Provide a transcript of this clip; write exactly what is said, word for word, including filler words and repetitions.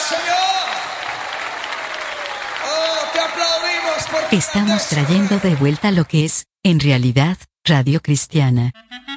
Señor. Oh, te aplaudimos por tu Estamos grandeza. trayendo de vuelta lo que es, en realidad, Radio Cristiana.